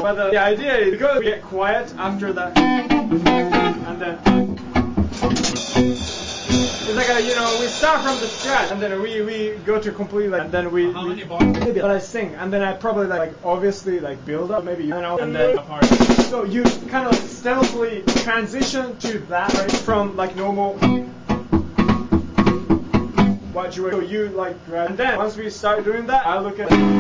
But the idea is because we get quiet after that, and then it's like we start from the scratch, and then we go to completely, and then we maybe but I sing, and then I probably obviously build up, maybe and then so you kind of stealthily transition to that from normal. What you grab, and then once we start doing that, I look at